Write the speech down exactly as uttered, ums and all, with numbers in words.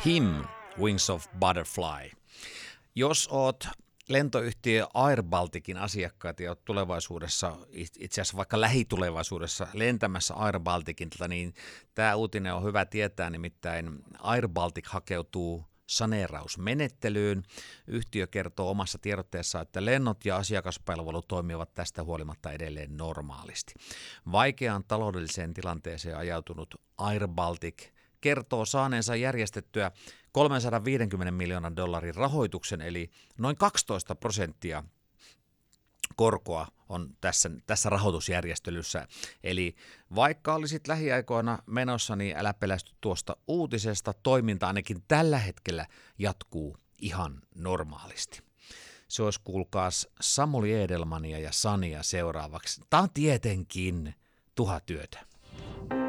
Him, Wings of Butterfly. Jos oot lentoyhtiö Air Balticin asiakkaat ja oot tulevaisuudessa, itse asiassa vaikka lähitulevaisuudessa lentämässä Air Balticilta, niin tämä uutinen on hyvä tietää, nimittäin Air Baltic hakeutuu saneerausmenettelyyn. Yhtiö kertoo omassa tiedotteessaan, että lennot ja asiakaspalvelu toimivat tästä huolimatta edelleen normaalisti. Vaikeaan taloudelliseen tilanteeseen ajautunut Air Baltic kertoo saaneensa järjestettyä kolmesataaviisikymmentä miljoonan dollarin rahoituksen, eli noin kaksitoista prosenttia korkoa on tässä, tässä rahoitusjärjestelyssä. Eli vaikka olisit lähiaikoina menossa, niin älä pelästy tuosta uutisesta. Toiminta ainakin tällä hetkellä jatkuu ihan normaalisti. Se olisi kuulkaas Samuli Edelmania ja Sania seuraavaksi. Tämä on tietenkin Tuhat yötä.